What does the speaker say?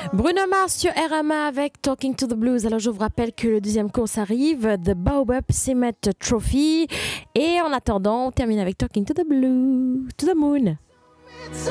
Bruno Mars sur RMA avec Talking to the Blues. Alors je vous rappelle que le deuxième course arrive, The Baobab Cement Trophy. Et en attendant, on termine avec Talking to the Blue, to the Moon.